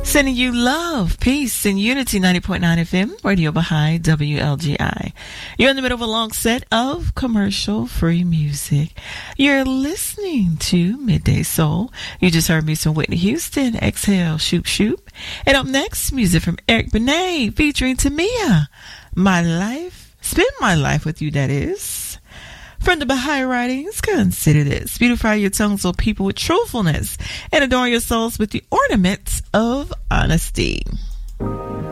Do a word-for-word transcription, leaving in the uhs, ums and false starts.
Sending you love, peace, and unity. Ninety point nine F M, Radio Baha'i, W L G I. You're in the middle of a long set of commercial-free music. You're listening to Midday Soul. You just heard me some Whitney Houston, Exhale, Shoop Shoop. And up next, music from Eric Benet featuring Tamia. My life, spend my life with you, that is. From the Baha'i writings, consider this. Beautify your tongues, O people, with truthfulness, and adorn your souls with the ornaments of honesty.